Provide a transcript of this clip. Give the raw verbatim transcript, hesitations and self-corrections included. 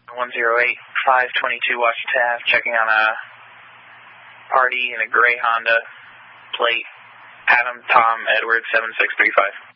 one zero eight, five twenty-two Washington Ave, checking on a party in a gray Honda, plate Adam Tom Edward seven six three five.